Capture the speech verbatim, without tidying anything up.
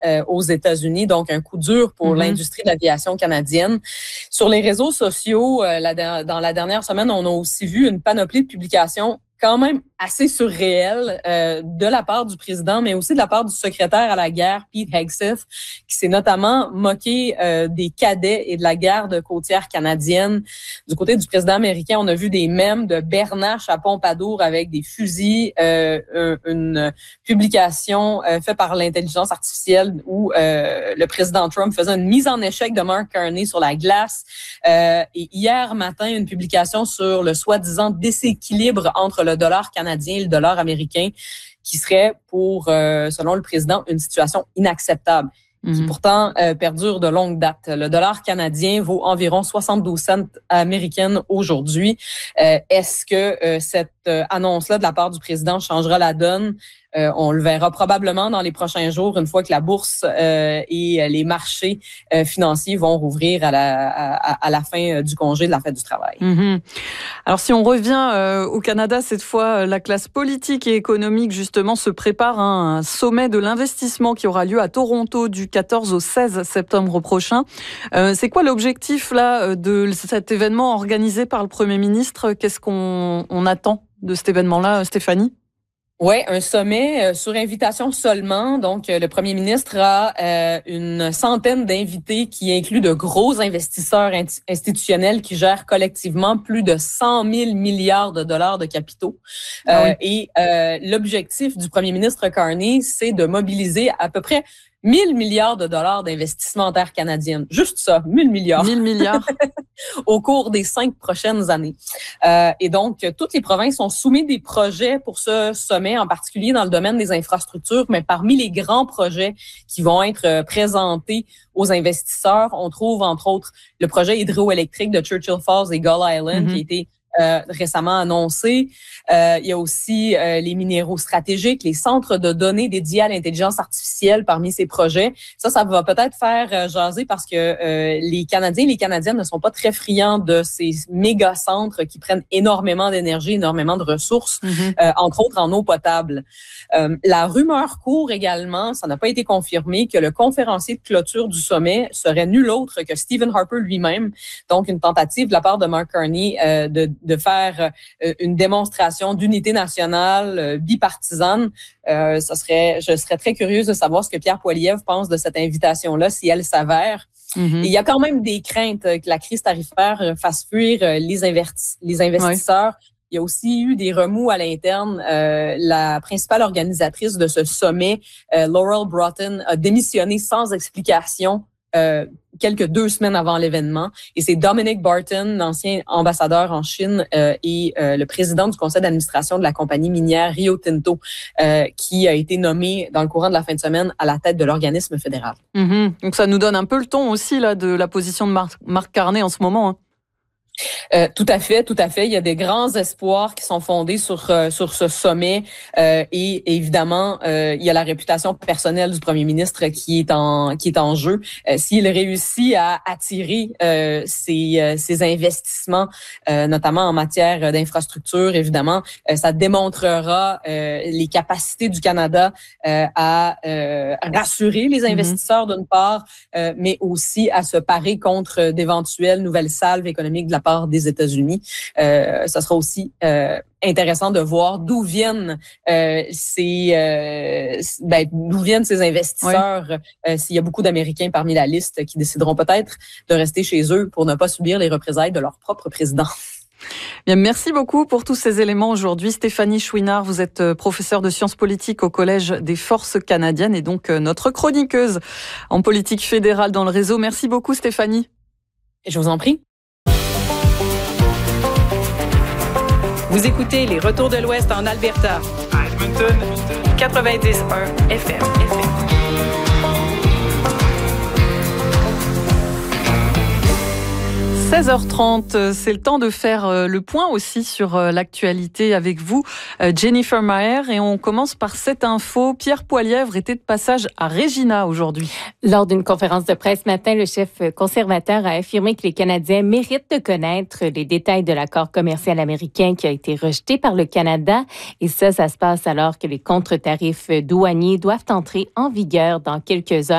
euh, aux États-Unis, donc un coup dur pour mm-hmm. l'industrie de l'aviation canadienne. Sur les réseaux sociaux, euh, la, dans la dernière semaine, on a aussi vu une panoplie de publications quand même assez surréel euh, de la part du président, mais aussi de la part du secrétaire à la guerre, Pete Hegseth, qui s'est notamment moqué euh, des cadets et de la garde côtière canadienne. Du côté du président américain, on a vu des mèmes de Bernache à Pompadour avec des fusils, euh, une publication euh, faite par l'intelligence artificielle où euh, le président Trump faisait une mise en échec de Mark Carney sur la glace. Euh, et hier matin, une publication sur le soi-disant déséquilibre entre le dollar canadien et le dollar américain, qui serait pour, euh, selon le président, une situation inacceptable, mm-hmm. qui pourtant euh, perdure de longue date. Le dollar canadien vaut environ soixante-douze cents américaines aujourd'hui. Euh, est-ce que euh, cette euh, annonce-là de la part du président changera la donne? Euh, on le verra probablement dans les prochains jours, une fois que la bourse euh, et les marchés euh, financiers vont rouvrir à la, à, à la fin du congé de la fête du travail. Mmh. Alors si on revient euh, au Canada, cette fois, la classe politique et économique justement se prépare à un sommet de l'investissement qui aura lieu à Toronto du quatorze au seize septembre prochain. Euh, c'est quoi l'objectif là de cet événement organisé par le Premier ministre? Qu'est-ce qu'on on attend de cet événement-là, Stéphanie? Oui, un sommet euh, sur invitation seulement. Donc, euh, le premier ministre a euh, une centaine d'invités qui incluent de gros investisseurs int- institutionnels qui gèrent collectivement plus de cent mille milliards de dollars de capitaux. Euh, ah oui. Et euh, l'objectif du premier ministre Carney, c'est de mobiliser à peu près mille milliards de dollars d'investissement en terre canadienne. Juste ça, mille milliards. mille milliards. Au cours des cinq prochaines années. Euh, et donc, toutes les provinces ont soumis des projets pour ce sommet, en particulier dans le domaine des infrastructures, mais parmi les grands projets qui vont être présentés aux investisseurs, on trouve entre autres le projet hydroélectrique de Churchill Falls et Gull Island, mm-hmm. qui a été Euh, récemment annoncé. Euh, il y a aussi euh, les minéraux stratégiques, les centres de données dédiés à l'intelligence artificielle parmi ces projets. Ça, ça va peut-être faire euh, jaser parce que euh, les Canadiens et les Canadiennes ne sont pas très friands de ces méga centres qui prennent énormément d'énergie, énormément de ressources, mm-hmm. euh, entre autres en eau potable. Euh, la rumeur court également, ça n'a pas été confirmé, que le conférencier de clôture du sommet serait nul autre que Stephen Harper lui-même. Donc, une tentative de la part de Mark Carney euh, de de faire euh, une démonstration d'unité nationale euh, bipartisane. Euh, ça serait, je serais très curieuse de savoir ce que Pierre Poilievre pense de cette invitation-là, si elle s'avère. Mm-hmm. Et il y a quand même des craintes que la crise tarifaire fasse fuir les, investi- les investisseurs. Oui. Il y a aussi eu des remous à l'interne. Euh, la principale organisatrice de ce sommet, euh, Laurel Broughton, a démissionné sans explication Euh, quelques deux semaines avant l'événement. Et c'est Dominic Barton, l'ancien ambassadeur en Chine euh, et euh, le président du conseil d'administration de la compagnie minière Rio Tinto, euh, qui a été nommé dans le courant de la fin de semaine à la tête de l'organisme fédéral. Mmh. Donc ça nous donne un peu le ton aussi là de la position de Marc, Mark Carney en ce moment, hein. Euh, tout à fait, tout à fait. Il y a des grands espoirs qui sont fondés sur euh, sur ce sommet euh, et, et évidemment euh, il y a la réputation personnelle du premier ministre qui est en qui est en jeu. Euh, s'il réussit à attirer euh, ces euh, ces investissements, euh, notamment en matière d'infrastructure, évidemment, euh, ça démontrera euh, les capacités du Canada euh, à euh, rassurer les investisseurs mm-hmm. d'une part, euh, mais aussi à se parer contre d'éventuelles nouvelles salves économiques de la part des États-Unis. Euh, ça sera aussi euh, intéressant de voir d'où viennent euh, ces euh, ben, d'où viennent ces investisseurs. Oui. Euh, s'il y a beaucoup d'Américains parmi la liste qui décideront peut-être de rester chez eux pour ne pas subir les représailles de leur propre président. Bien, merci beaucoup pour tous ces éléments aujourd'hui. Stéphanie Chouinard, vous êtes professeure de sciences politiques au Collège des Forces canadiennes et donc notre chroniqueuse en politique fédérale dans le réseau. Merci beaucoup Stéphanie. Je vous en prie. Vous écoutez les Retours de l'Ouest en Alberta. À Edmonton, quatre-vingt-dix point un F M. seize heures trente, c'est le temps de faire le point aussi sur l'actualité avec vous, Jennifer Maher. Et on commence par cette info. Pierre Poilievre était de passage à Regina aujourd'hui. Lors d'une conférence de presse ce matin, le chef conservateur a affirmé que les Canadiens méritent de connaître les détails de l'accord commercial américain qui a été rejeté par le Canada. Et ça, ça se passe alors que les contre-tarifs douaniers doivent entrer en vigueur dans quelques heures.